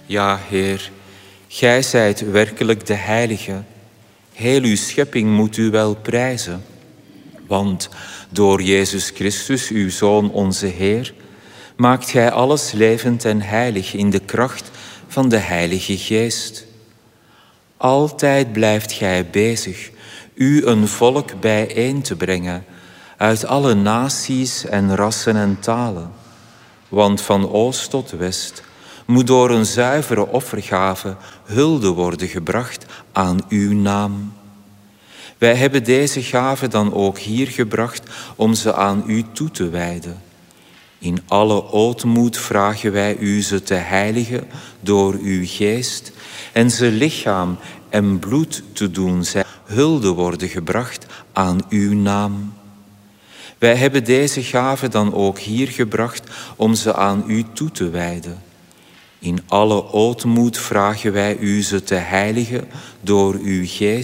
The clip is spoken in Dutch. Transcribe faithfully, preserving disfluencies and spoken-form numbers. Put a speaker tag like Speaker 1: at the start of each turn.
Speaker 1: Ja, Heer, gij zijt werkelijk de Heilige. Heel uw schepping moet u wel prijzen. Want door Jezus Christus, uw Zoon, onze Heer, maakt gij alles levend en heilig in de kracht van de Heilige Geest. Altijd blijft gij bezig u een volk bijeen te brengen uit alle naties en rassen en talen. Want van oost tot west moet door een zuivere offergave hulde worden gebracht aan uw naam. Wij hebben deze gave dan ook hier gebracht om ze aan u toe te wijden. In alle ootmoed vragen wij u ze te heiligen door uw geest en ze lichaam en bloed te doen zijn, hulde worden gebracht aan uw naam. Wij hebben deze gave dan ook hier gebracht om ze aan u toe te wijden. In alle ootmoed vragen wij u ze te heiligen door uw geest